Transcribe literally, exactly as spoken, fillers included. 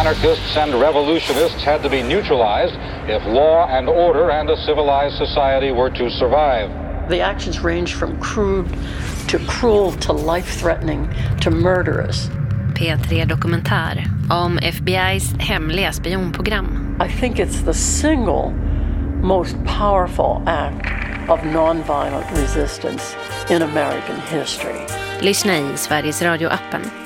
Anarchists and revolutionists had to be neutralized if law and order and a civilized society were to survive. The actions range from crude to cruel to life-threatening to murderous. P tre Dokumentär om F B I:s hemliga spionprogram. I think it's the single most powerful act of nonviolent resistance in American history. Lyssna i Sveriges Radio-appen.